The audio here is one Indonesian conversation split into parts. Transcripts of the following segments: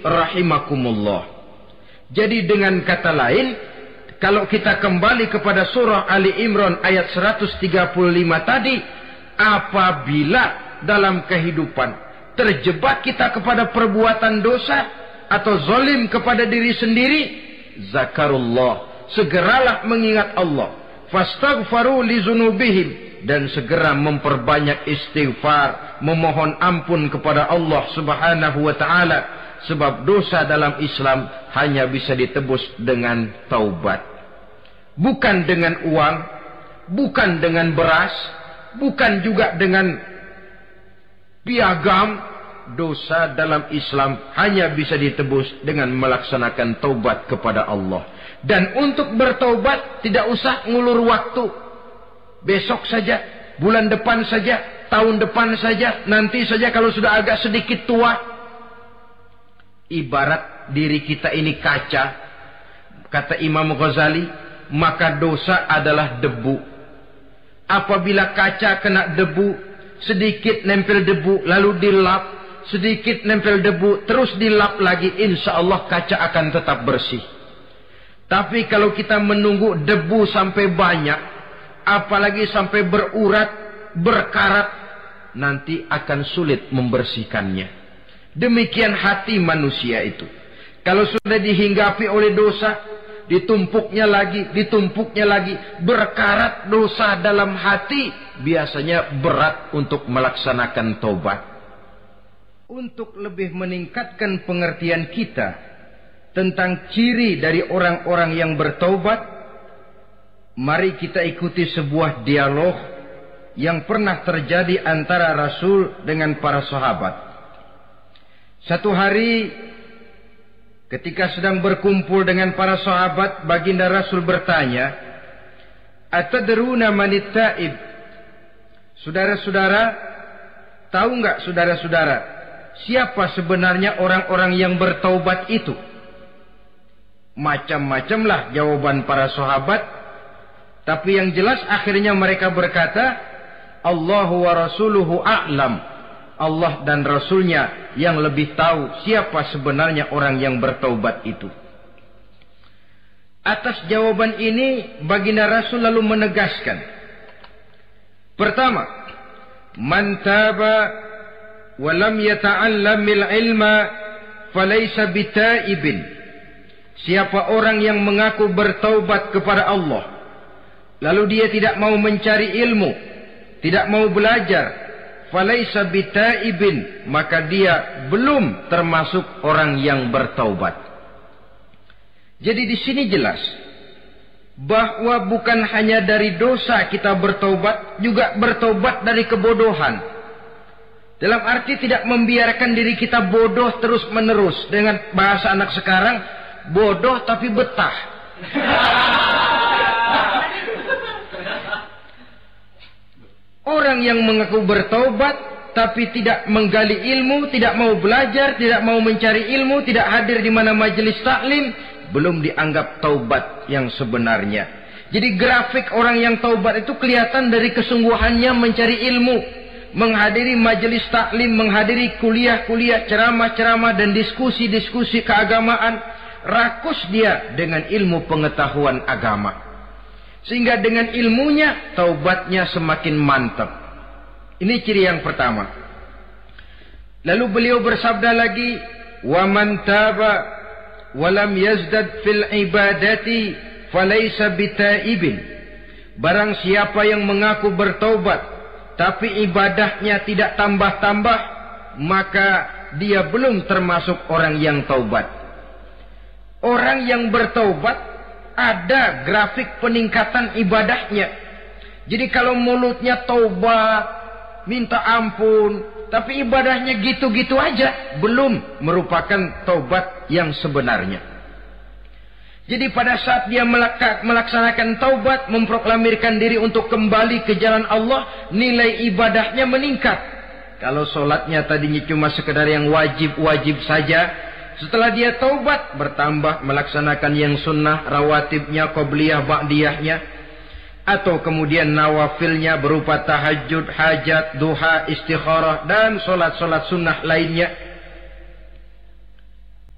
rahimakumullah. Jadi dengan kata lain, kalau kita kembali kepada surah Ali Imran ayat 135 tadi, apabila dalam kehidupan terjebak kita kepada perbuatan dosa atau zalim kepada diri sendiri, zakarullah, segeralah mengingat Allah, fastaghfaru li dzunubihim, dan segera memperbanyak istighfar, memohon ampun kepada Allah Subhanahu wa taala, sebab dosa dalam Islam hanya bisa ditebus dengan taubat. Bukan dengan uang, bukan dengan beras, bukan juga dengan piagam. Dosa dalam Islam hanya bisa ditebus dengan melaksanakan taubat kepada Allah. Dan untuk bertaubat tidak usah ngulur waktu. Besok saja, bulan depan saja, tahun depan saja, nanti saja kalau sudah agak sedikit tua. Ibarat diri kita ini kaca, kata Imam Ghazali, maka dosa adalah debu. Apabila kaca kena debu, sedikit nempel debu lalu dilap, sedikit nempel debu terus dilap lagi, insya Allah kaca akan tetap bersih. Tapi kalau kita menunggu debu sampai banyak, apalagi sampai berurat, berkarat, nanti akan sulit membersihkannya. Demikian hati manusia itu. Kalau sudah dihinggapi oleh dosa, ditumpuknya lagi, berkarat dosa dalam hati, biasanya berat untuk melaksanakan taubat. Untuk lebih meningkatkan pengertian kita tentang ciri dari orang-orang yang bertaubat, mari kita ikuti sebuah dialog yang pernah terjadi antara Rasul dengan para sahabat. Satu hari ketika sedang berkumpul dengan para sahabat, baginda Rasul bertanya, "Atadruna manit taib?" Saudara-saudara, tahu enggak saudara-saudara, siapa sebenarnya orang-orang yang bertaubat itu? Macam-macamlah jawaban para sahabat, tapi yang jelas akhirnya mereka berkata, Allahu wa rasuluhu a'lam. Allah dan Rasulnya yang lebih tahu siapa sebenarnya orang yang bertaubat itu. Atas jawaban ini, baginda Rasul lalu menegaskan, pertama, man taba walam yata'allamil ilma falaysa bitaibin. Siapa orang yang mengaku bertaubat kepada Allah, lalu dia tidak mau mencari ilmu, tidak mau belajar, falaysa bitaibin, maka dia belum termasuk orang yang bertaubat. Jadi di sini jelas bahwa bukan hanya dari dosa kita bertaubat, juga bertaubat dari kebodohan. Dalam arti tidak membiarkan diri kita bodoh terus menerus. Dengan bahasa anak sekarang, bodoh tapi betah. Orang yang mengaku bertaubat tapi tidak menggali ilmu, tidak mau belajar, tidak mau mencari ilmu, tidak hadir di mana majelis taklim, belum dianggap taubat yang sebenarnya. Jadi grafik orang yang taubat itu kelihatan dari kesungguhannya mencari ilmu, menghadiri majelis taklim, menghadiri kuliah-kuliah, ceramah-ceramah dan diskusi-diskusi keagamaan. Rakus dia dengan ilmu pengetahuan agama. Sehingga dengan ilmunya taubatnya semakin mantap. Ini ciri yang pertama. Lalu beliau bersabda lagi, "Wa man taba wa lam yazdad fil ibadati falaysa bitaibin." Barang siapa yang mengaku bertaubat tapi ibadahnya tidak tambah-tambah, maka dia belum termasuk orang yang taubat. Orang yang bertaubat ada grafik peningkatan ibadahnya. Jadi kalau mulutnya taubat, minta ampun, tapi ibadahnya gitu-gitu aja, belum merupakan taubat yang sebenarnya. Jadi pada saat dia melaksanakan taubat, memproklamirkan diri untuk kembali ke jalan Allah, nilai ibadahnya meningkat. Kalau sholatnya tadinya cuma sekedar yang wajib-wajib saja, setelah dia taubat, bertambah melaksanakan yang sunnah, rawatibnya, qobliyah, ba'diyahnya. Atau kemudian nawafilnya berupa tahajud, hajat, duha, istikharah, dan solat-solat sunnah lainnya.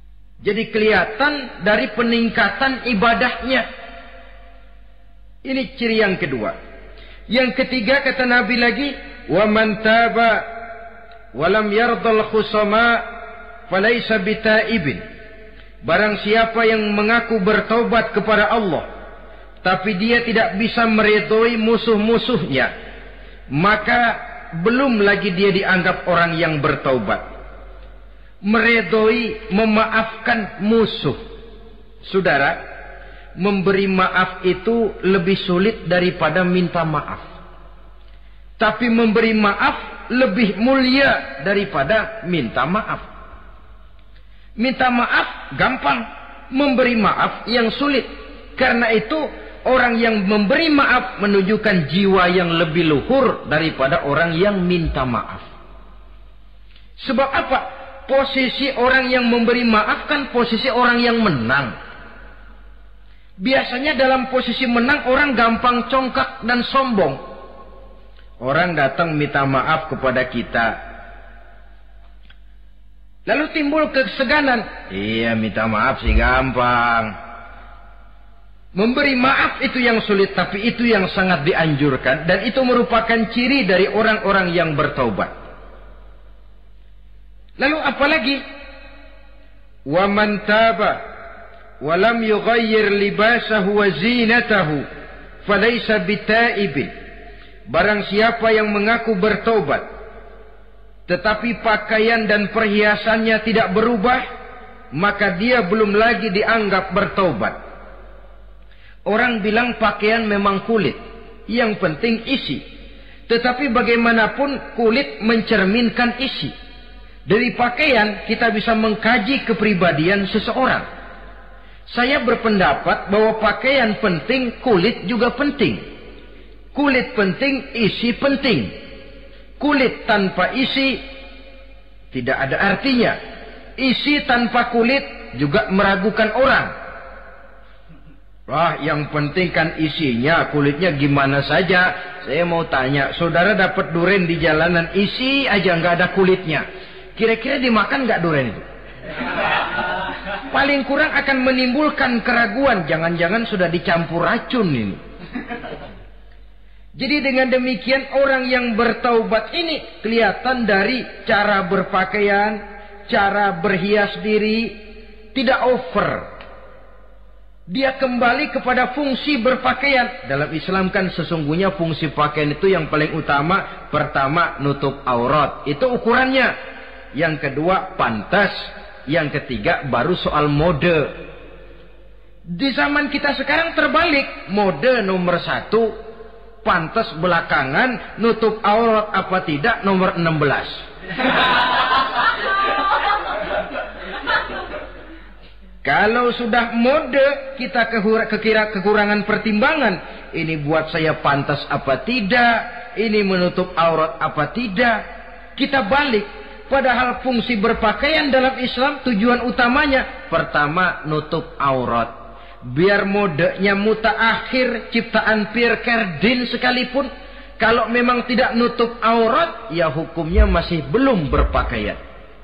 Jadi kelihatan dari peningkatan ibadahnya. Ini ciri yang kedua. Yang ketiga kata Nabi lagi, wa man taba wa lam yardal khusama falaysa bitaibin. Barang siapa yang mengaku bertaubat kepada Allah, tapi dia tidak bisa meridhoi musuh-musuhnya, maka belum lagi dia dianggap orang yang bertaubat. Meridhoi, memaafkan musuh. Saudara, memberi maaf itu lebih sulit daripada minta maaf. Tapi memberi maaf lebih mulia daripada minta maaf. Minta maaf gampang, memberi maaf yang sulit. Karena itu orang yang memberi maaf menunjukkan jiwa yang lebih luhur daripada orang yang minta maaf. Sebab apa? Posisi orang yang memberi maaf kan posisi orang yang menang. Biasanya dalam posisi menang orang gampang congkak dan sombong. Orang datang minta maaf kepada kita, lalu timbul keseganan. Iya, minta maaf sih gampang. Memberi maaf itu yang sulit, tapi itu yang sangat dianjurkan. Dan itu merupakan ciri dari orang-orang yang bertaubat. Lalu apalagi? Wa man taba wa lam yughayyir libasahu wa zinatahu falaysa bitaibin. Barang siapa yang mengaku bertaubat tetapi pakaian dan perhiasannya tidak berubah, maka dia belum lagi dianggap bertaubat. Orang bilang pakaian memang kulit, yang penting isi. Tetapi bagaimanapun kulit mencerminkan isi. Dari pakaian kita bisa mengkaji kepribadian seseorang. Saya berpendapat bahwa pakaian penting, kulit juga penting. Kulit penting, isi penting. Kulit tanpa isi tidak ada artinya. Isi tanpa kulit juga meragukan orang. Wah, yang penting kan isinya, kulitnya gimana saja. Saya mau tanya, saudara dapat duren di jalanan, isi aja nggak ada kulitnya. Kira-kira dimakan nggak duren itu? Paling kurang akan menimbulkan keraguan. Jangan-jangan sudah dicampur racun ini. Jadi dengan demikian orang yang bertaubat ini kelihatan dari cara berpakaian, cara berhias diri, tidak over. Dia kembali kepada fungsi berpakaian. Dalam Islam kan sesungguhnya fungsi pakaian itu yang paling utama. Pertama, nutup aurat. Itu ukurannya. Yang kedua, pantas. Yang ketiga, baru soal mode. Di zaman kita sekarang terbalik. Mode nomor 1, pantas belakangan, nutup aurat apa tidak nomor 16. Kalau sudah mode, kita kekira kekurangan pertimbangan. Ini buat saya pantas apa tidak, ini menutup aurat apa tidak. Kita balik. Padahal fungsi berpakaian dalam Islam tujuan utamanya pertama nutup aurat. Biar modenya mutaakhir ciptaan Pierre Cardin sekalipun, kalau memang tidak nutup aurat ya hukumnya masih belum berpakaian.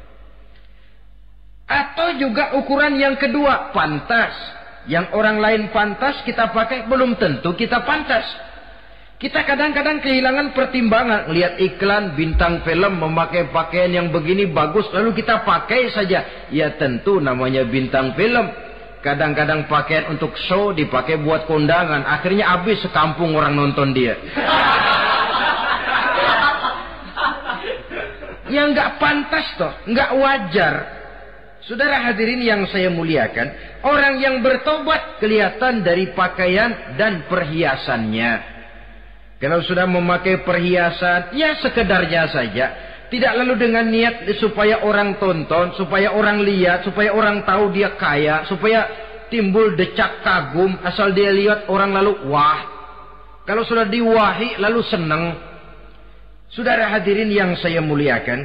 Atau juga ukuran yang kedua, pantas. Yang orang lain pantas kita pakai belum tentu kita pantas. Kita kadang-kadang kehilangan pertimbangan. Lihat iklan bintang film memakai pakaian yang begini bagus, lalu kita pakai saja. Ya tentu namanya bintang film. Kadang-kadang pakaian untuk show dipakai buat kondangan. Akhirnya habis sekampung orang nonton dia. Ya nggak pantas toh, nggak wajar. Saudara hadirin yang saya muliakan, orang yang bertobat kelihatan dari pakaian dan perhiasannya. Kalau sudah memakai perhiasan, ya sekedarnya saja. Tidak lalu dengan niat supaya orang tonton, supaya orang lihat, supaya orang tahu dia kaya, supaya timbul decak kagum. Asal dia lihat orang lalu wah. Kalau sudah diwahi lalu senang. Saudara hadirin yang saya muliakan.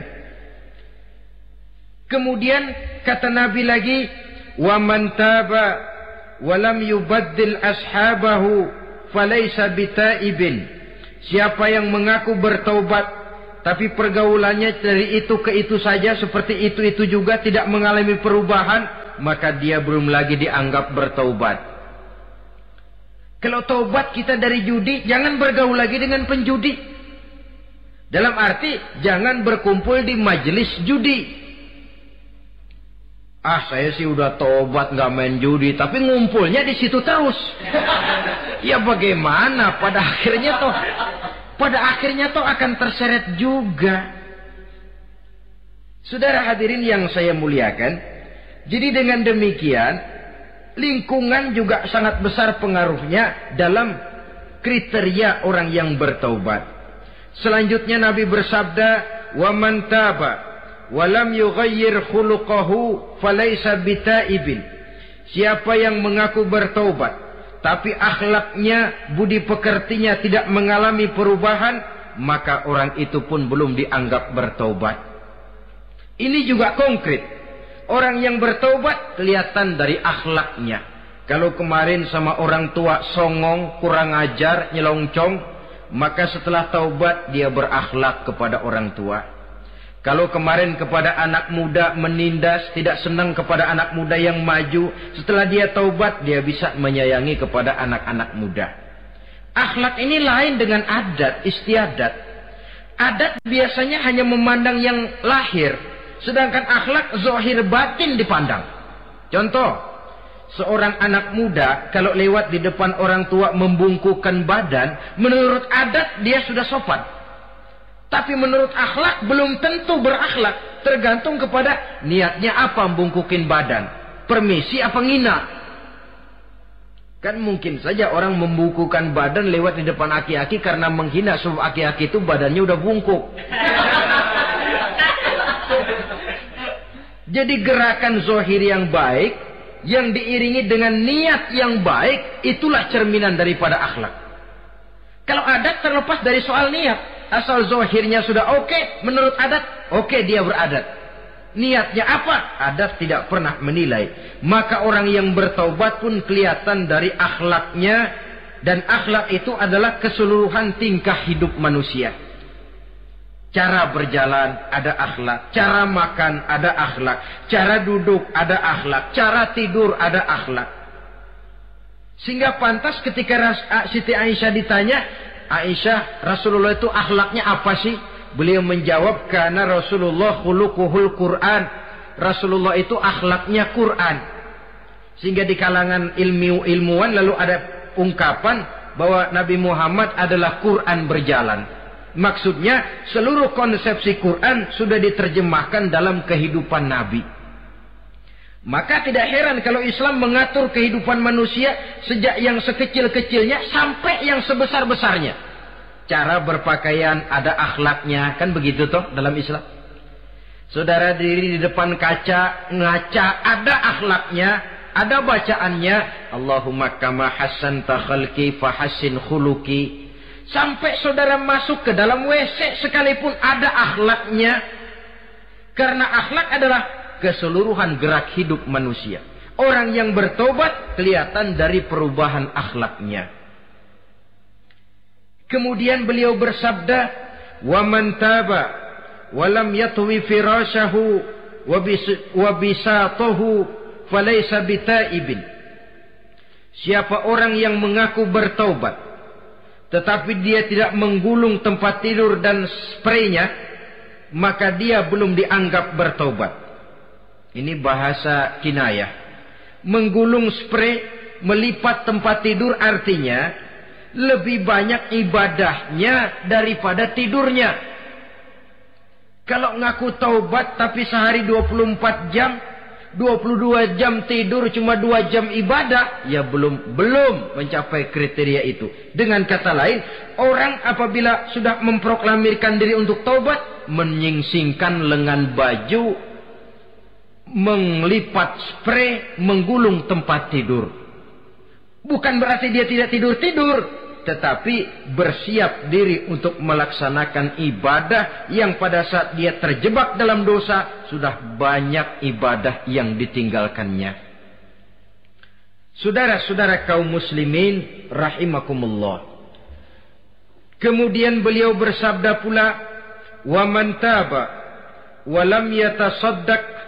Kemudian kata Nabi lagi, wa man taba wa lam yubaddil ashabahu falaysa bitaibin. Siapa yang mengaku bertaubat tapi pergaulannya dari itu ke itu saja, seperti itu juga tidak mengalami perubahan, maka dia belum lagi dianggap bertaubat. Kalau taubat kita dari judi, jangan bergaul lagi dengan penjudi. Dalam arti, jangan berkumpul di majelis judi. Saya sih udah taubat nggak main judi, tapi ngumpulnya di situ terus. Ya bagaimana? Pada akhirnya toh akan terseret juga. Saudara hadirin yang saya muliakan, jadi dengan demikian lingkungan juga sangat besar pengaruhnya dalam kriteria orang yang bertaubat. Selanjutnya Nabi bersabda, "Wa man taba walam yughayyir khuluquhu falaysa bitaibin." Siapa yang mengaku bertaubat tapi akhlaknya, budi pekertinya tidak mengalami perubahan, maka orang itu pun belum dianggap bertaubat. Ini juga konkret. Orang yang bertaubat kelihatan dari akhlaknya. Kalau kemarin sama orang tua songong, kurang ajar, nyelongcong, maka setelah taubat dia berakhlak kepada orang tua. Kalau kemarin kepada anak muda menindas, tidak senang kepada anak muda yang maju, setelah dia taubat, dia bisa menyayangi kepada anak-anak muda. Akhlak ini lain dengan adat, istiadat. Adat biasanya hanya memandang yang lahir, sedangkan akhlak zahir batin dipandang. Contoh, seorang anak muda kalau lewat di depan orang tua membungkukkan badan, menurut adat dia sudah sopan. Tapi menurut akhlak belum tentu berakhlak. Tergantung kepada niatnya apa membungkukin badan. Permisi apa ngina. Kan mungkin saja orang membungkukkan badan lewat di depan aki-aki karena menghina. Sebab aki-aki itu badannya udah bungkuk. Jadi gerakan zahir yang baik, yang diiringi dengan niat yang baik, itulah cerminan daripada akhlak. Kalau adat terlepas dari soal niat. Asal zahirnya sudah oke, menurut adat, oke dia beradat. Niatnya apa? Adat tidak pernah menilai. Maka orang yang bertaubat pun kelihatan dari akhlaknya. Dan akhlak itu adalah keseluruhan tingkah hidup manusia. Cara berjalan ada akhlak. Cara makan ada akhlak. Cara duduk ada akhlak. Cara tidur ada akhlak. Sehingga pantas ketika Siti Aisyah ditanya, Aisyah, Rasulullah itu akhlaknya apa sih? Beliau menjawab, karena Rasulullah khuluquhul Quran. Rasulullah itu akhlaknya Quran. Sehingga di kalangan ilmuwan lalu ada ungkapan bahwa Nabi Muhammad adalah Quran berjalan. Maksudnya seluruh konsepsi Quran sudah diterjemahkan dalam kehidupan Nabi. Maka tidak heran kalau Islam mengatur kehidupan manusia sejak yang sekecil-kecilnya sampai yang sebesar-besarnya. Cara berpakaian ada akhlaknya, kan begitu toh dalam Islam. Saudara diri di depan kaca, ngaca, ada akhlaknya, ada bacaannya. Allahumma kama hassanta khalqi fahassin khuluqi. Sampai saudara masuk ke dalam WC sekalipun ada akhlaknya. Karena akhlak adalah keseluruhan gerak hidup manusia. Orang yang bertobat kelihatan dari perubahan akhlaknya. Kemudian beliau bersabda, "Wa man taba wa lam yatwi firashahu wa bisatahu falaysa bitaibin." Siapa orang yang mengaku bertaubat tetapi dia tidak menggulung tempat tidur dan spraynya, maka dia belum dianggap bertaubat. Ini bahasa kinayah. Menggulung spray, melipat tempat tidur artinya lebih banyak ibadahnya daripada tidurnya. Kalau ngaku taubat tapi sehari 24 jam, 22 jam tidur, cuma 2 jam ibadah, ya belum mencapai kriteria itu. Dengan kata lain, orang apabila sudah memproklamirkan diri untuk taubat, menyingsingkan lengan baju, melipat spray, menggulung tempat tidur. Bukan berarti dia tidak tidur-tidur, tetapi bersiap diri untuk melaksanakan ibadah yang pada saat dia terjebak dalam dosa, sudah banyak ibadah yang ditinggalkannya. Saudara-saudara kaum muslimin rahimakumullah. Kemudian beliau bersabda pula, "Wa man taba wa lam yatasaddaq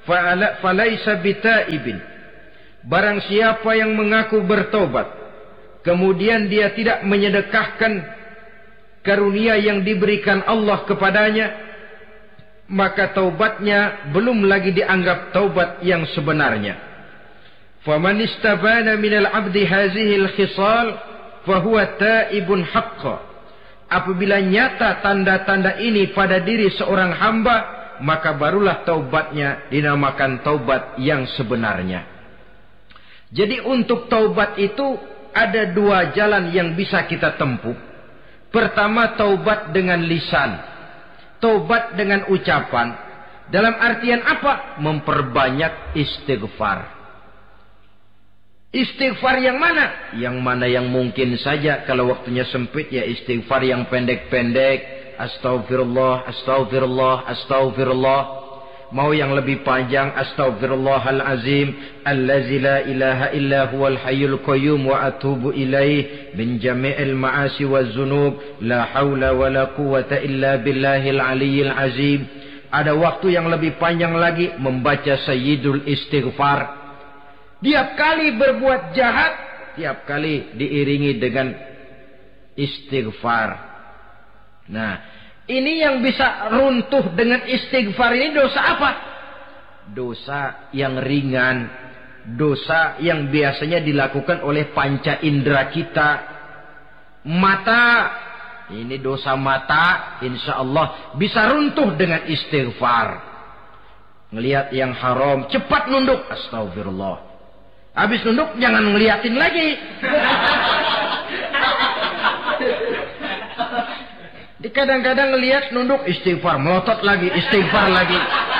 falaisa bitaibin. Barang siapa yang mengaku bertobat, kemudian dia tidak menyedekahkan karunia yang diberikan Allah kepadanya, maka taubatnya belum lagi dianggap taubat yang sebenarnya. Faman istabana minal abdi hazihi al-khisal fahuwa taibun haqqa. Apabila nyata tanda-tanda ini pada diri seorang hamba, maka barulah taubatnya dinamakan taubat yang sebenarnya. Jadi untuk taubat itu ada dua jalan yang bisa kita tempuh. Pertama, taubat dengan lisan, taubat dengan ucapan. Dalam artian apa? Memperbanyak istighfar. Istighfar yang mana? Yang mana yang mungkin saja. Kalau waktunya sempit ya istighfar yang pendek-pendek. Astaghfirullah, astaghfirullah, astaghfirullah. Mau yang lebih panjang, astaghfirullahalazim allazi la ilaha illa huwal hayyul qayyum wa atubu ilaih min jami'il ma'asi waz zunub la haula wala quwwata illa billahil aliyyil azim. Ada waktu yang lebih panjang lagi membaca sayyidul istighfar. Tiap kali berbuat jahat, tiap kali diiringi dengan istighfar. Nah, ini yang bisa runtuh dengan istighfar ini dosa apa? Dosa yang ringan, dosa yang biasanya dilakukan oleh panca indera kita. Mata, ini dosa mata, insya Allah bisa runtuh dengan istighfar. Ngelihat yang haram, cepat nunduk, astagfirullah. Habis nunduk jangan ngeliatin lagi. Kadang-kadang ngeliat nunduk istighfar, melotot lagi, istighfar lagi.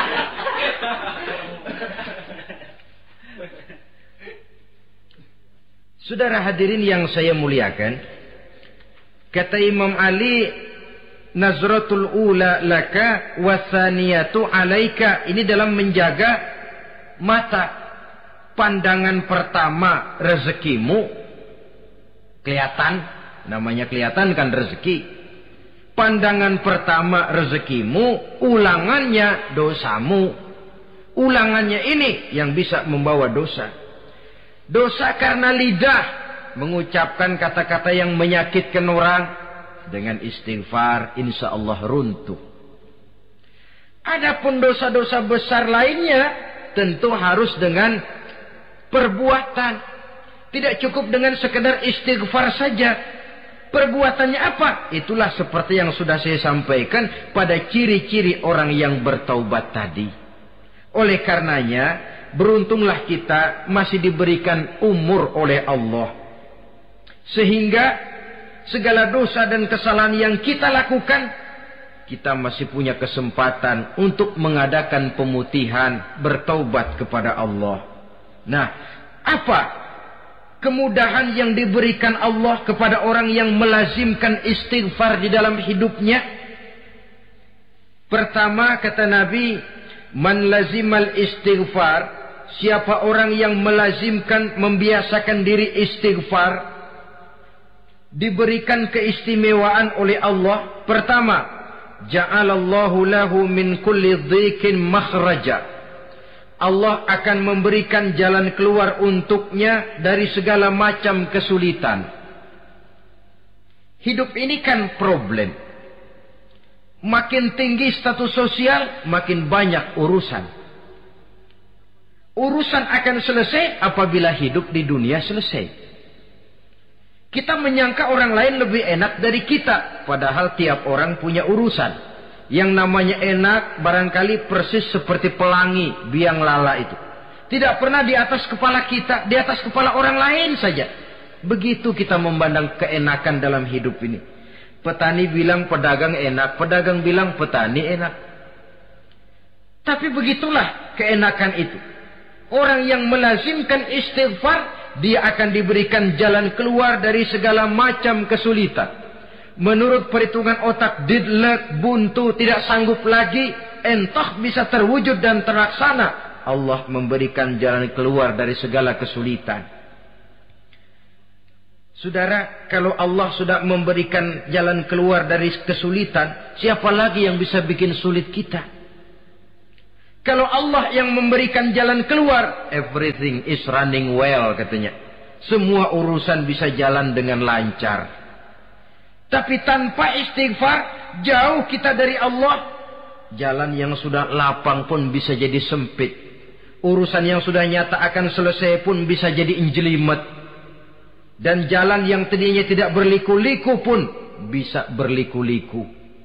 Saudara hadirin yang saya muliakan, kata Imam Ali, nazratul ula laka wasaniyatu alaika. Ini dalam menjaga mata. Pandangan pertama rezekimu kelihatan, namanya kelihatan kan rezeki. Pandangan pertama rezekimu, ulangannya dosamu. Ulangannya ini yang bisa membawa dosa. Dosa karena lidah, mengucapkan kata-kata yang menyakitkan orang. Dengan istighfar insya Allah runtuh. Adapun dosa-dosa besar lainnya tentu harus dengan perbuatan. Tidak cukup dengan sekedar istighfar saja. Perbuatannya apa? Itulah seperti yang sudah saya sampaikan pada ciri-ciri orang yang bertaubat tadi. Oleh karenanya, beruntunglah kita masih diberikan umur oleh Allah. Sehingga segala dosa dan kesalahan yang kita lakukan, kita masih punya kesempatan untuk mengadakan pemutihan, bertaubat kepada Allah. Nah, apa kemudahan yang diberikan Allah kepada orang yang melazimkan istighfar di dalam hidupnya? Pertama, kata Nabi, man lazimal istighfar, siapa orang yang melazimkan, membiasakan diri istighfar, diberikan keistimewaan oleh Allah. Pertama, ja'alallahu lahu min kulli dhikin makhraja. Allah akan memberikan jalan keluar untuknya dari segala macam kesulitan. Hidup ini kan problem. Makin tinggi status sosial, makin banyak urusan. Urusan akan selesai apabila hidup di dunia selesai. Kita menyangka orang lain lebih enak dari kita, padahal tiap orang punya urusan. Yang namanya enak barangkali persis seperti pelangi biang lala itu. Tidak pernah di atas kepala kita, di atas kepala orang lain saja. Begitu kita memandang keenakan dalam hidup ini. Petani bilang pedagang enak, pedagang bilang petani enak. Tapi begitulah keenakan itu. Orang yang melazimkan istighfar, dia akan diberikan jalan keluar dari segala macam kesulitan. Menurut perhitungan otak, deadlock, buntu, tidak sanggup lagi, entah bisa terwujud dan terlaksana. Allah memberikan jalan keluar dari segala kesulitan. Saudara, kalau Allah sudah memberikan jalan keluar dari kesulitan, siapa lagi yang bisa bikin sulit kita? Kalau Allah yang memberikan jalan keluar, everything is running well katanya. Semua urusan bisa jalan dengan lancar. Tapi tanpa istighfar, jauh kita dari Allah. Jalan yang sudah lapang pun bisa jadi sempit. Urusan yang sudah nyata akan selesai pun bisa jadi injelimet. Dan jalan yang tadinya tidak berliku-liku pun bisa berliku-liku.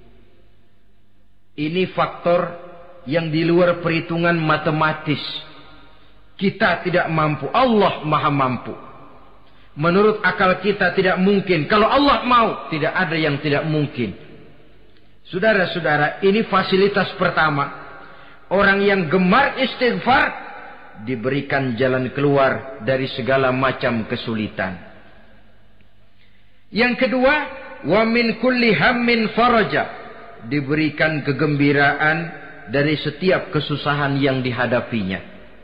Ini faktor yang di luar perhitungan matematis. Kita tidak mampu, Allah maha mampu. Menurut akal kita tidak mungkin. Kalau Allah mau, tidak ada yang tidak mungkin. Saudara-saudara, ini fasilitas pertama. Orang yang gemar istighfar diberikan jalan keluar dari segala macam kesulitan. Yang kedua, wa min kulli hammin faraja, diberikan kegembiraan dari setiap kesusahan yang dihadapinya.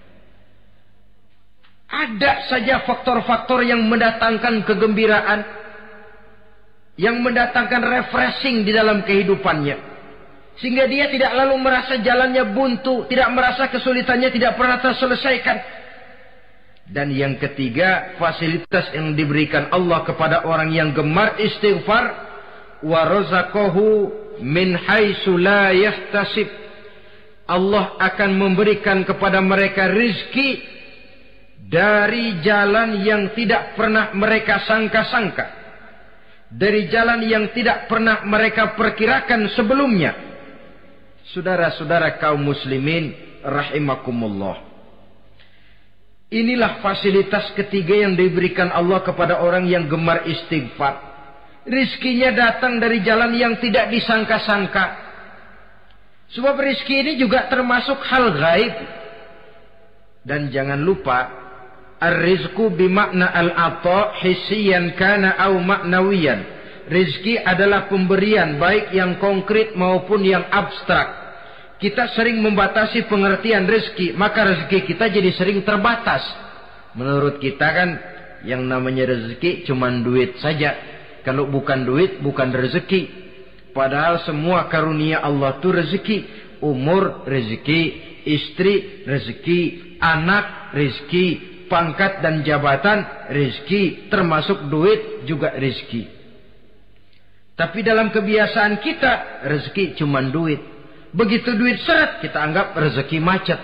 Ada saja faktor-faktor yang mendatangkan kegembiraan, yang mendatangkan refreshing di dalam kehidupannya. Sehingga dia tidak lalu merasa jalannya buntu, tidak merasa kesulitannya tidak pernah terselesaikan. Dan yang ketiga, fasilitas yang diberikan Allah kepada orang yang gemar istighfar, wa razaqahu min haitsu la yahtasib. Allah akan memberikan kepada mereka rizki dari jalan yang tidak pernah mereka sangka-sangka. Dari jalan yang tidak pernah mereka perkirakan sebelumnya. Saudara-saudara kaum muslimin rahimakumullah. Inilah fasilitas ketiga yang diberikan Allah kepada orang yang gemar istighfar. Rizkinya datang dari jalan yang tidak disangka-sangka. Sebab rizki ini juga termasuk hal gaib. Dan jangan lupa, ar-rizqu bimakna al-ata hissiyan kana au ma'nawiyan. Rizki adalah pemberian baik yang konkret maupun yang abstrak. Kita sering membatasi pengertian rizki, maka rezeki kita jadi sering terbatas. Menurut kita kan yang namanya rezeki cuma duit saja. Kalau bukan duit bukan rezeki. Padahal semua karunia Allah itu rezeki. Umur rezeki, istri rezeki, anak rezeki, pangkat dan jabatan rezeki, termasuk duit juga rezeki. Tapi dalam kebiasaan kita rezeki cuma duit. Begitu duit seret kita anggap rezeki macet.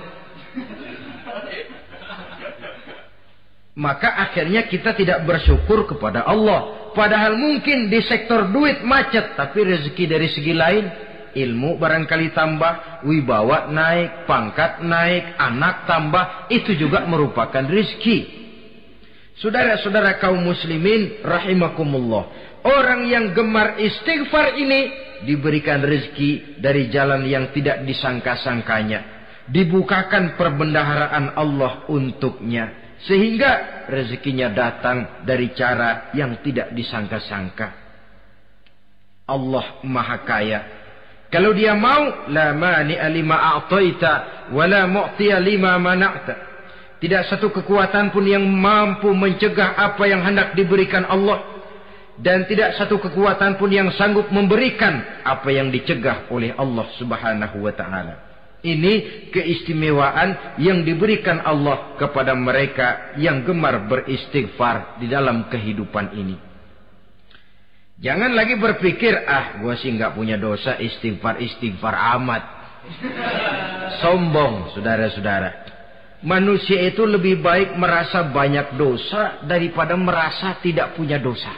Maka akhirnya kita tidak bersyukur kepada Allah. Padahal mungkin di sektor duit macet, tapi rezeki dari segi lain, ilmu barangkali tambah, wibawa naik, pangkat naik, anak tambah, itu juga merupakan rezeki. Saudara-saudara kaum muslimin rahimakumullah, orang yang gemar istighfar ini diberikan rezeki dari jalan yang tidak disangka-sangkanya. Dibukakan perbendaharaan Allah untuknya, sehingga rezekinya datang dari cara yang tidak disangka-sangka. Allah Maha Kaya. Kalau dia mau, la mani'a lima a'taita wa la mu'tiya lima mana'ta. Tidak satu kekuatan pun yang mampu mencegah apa yang hendak diberikan Allah, dan tidak satu kekuatan pun yang sanggup memberikan apa yang dicegah oleh Allah Subhanahu wa taala. Ini keistimewaan yang diberikan Allah kepada mereka yang gemar beristighfar di dalam kehidupan ini. Jangan lagi berpikir, gua sih nggak punya dosa, istighfar amat. Sombong, saudara-saudara. Manusia itu lebih baik merasa banyak dosa daripada merasa tidak punya dosa.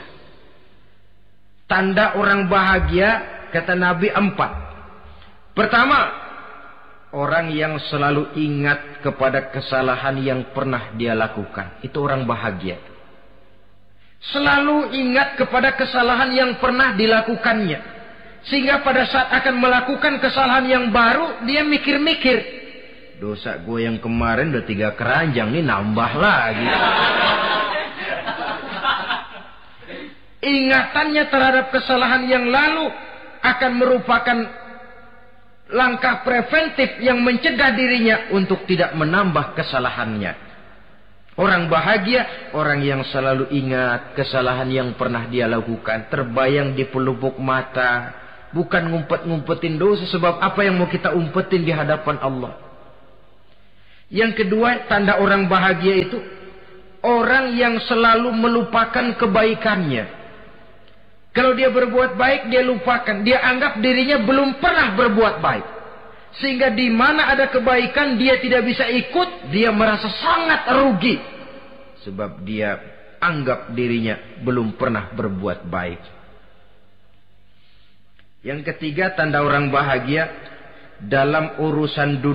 Tanda orang bahagia, kata Nabi, 4. Pertama, orang yang selalu ingat kepada kesalahan yang pernah dia lakukan. Itu orang bahagia. Selalu ingat kepada kesalahan yang pernah dilakukannya. Sehingga pada saat akan melakukan kesalahan yang baru, dia mikir-mikir. Dosa gue yang kemarin udah 3 keranjang, nih nambah lagi. Ingatannya terhadap kesalahan yang lalu akan merupakan langkah preventif yang mencegah dirinya untuk tidak menambah kesalahannya. Orang bahagia, orang yang selalu ingat kesalahan yang pernah dia lakukan, terbayang di pelupuk mata, bukan ngumpet-ngumpetin dosa. Sebab apa yang mau kita umpetin di hadapan Allah? Yang kedua, tanda orang bahagia itu orang yang selalu melupakan kebaikannya. Kalau dia berbuat baik, dia lupakan. Dia anggap dirinya belum pernah berbuat baik. Sehingga di mana ada kebaikan, dia tidak bisa ikut. Dia merasa sangat rugi. Sebab dia anggap dirinya belum pernah berbuat baik. Yang ketiga, tanda orang bahagia dalam urusan dunia.